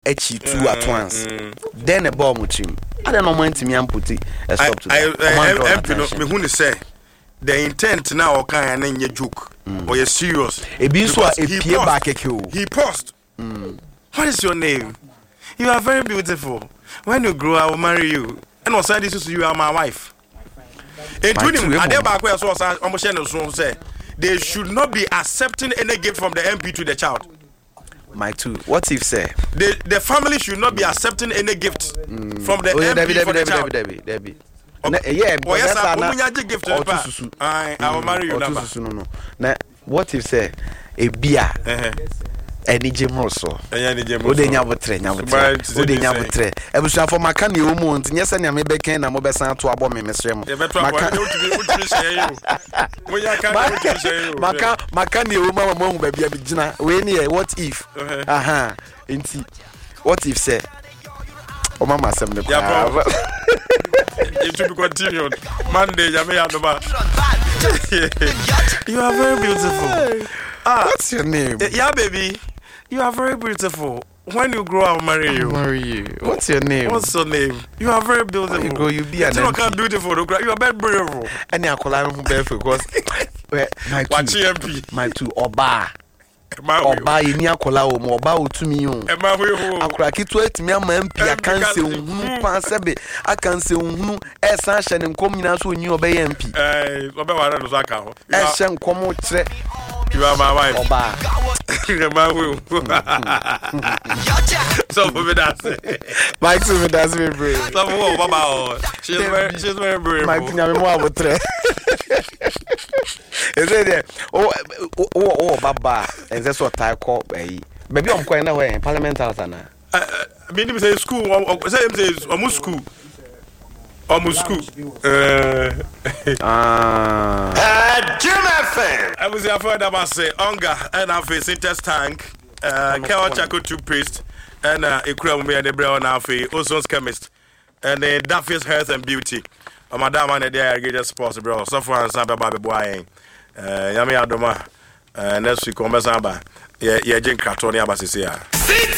echi two at once. Then a bomb with him. I don't know when to me and put it a stop to that. Me who say the intent now can and your joke or you're serious. He paused. What is your name? You are very beautiful. When you grow, I will marry you. And also, this is you are my wife. And they should not be accepting any gift from the MP to the child. My two. What if say the family should not be accepting any gift from the MP for the child? Debbie. Yeah, but yes, I will marry you. No. What if say a beer? Any Jimroso, Odenyavotre. For Macani Umont, yes, and Yammy Becan and Mobesan to Abom, Messrem. Macani Uma, baby, what if? Aha, indeed. What if, say, oh, Mamma, some it should be continued. Monday, you are very beautiful. What's your name? Yeah, baby. You are very beautiful. When you grow, I'll marry you. What's your name? What's your name? You are very beautiful. You grow, you be an MP. Beautiful. You are very beautiful. And you are calling because my two Oba. Oba ini akola o mo oba otumi o akura kitu etimi ama MP akanse ohunu pansebe akanse ohunu esan hye ne nkom nyina so onyi obey MP obe wara no so aka ho hye nkom kire you are my wife Oba so for me that's Mike so me that's me bro so for Baba she's very brave Mike nyame mo abotre is it oh Baba and that's what I call baby I'm going away Parliament House na me say school say almost school Jim FM I was afraid about say Onga and I face test tank Kel Chaco toothpaste and Ekura me and the brown now for Ozon's chemist and Daffy's health and beauty madam and the irrigated sports bro so far and Saba Baby boy Yami Adoma next week on Besamba yeah drink carton ya basisi ya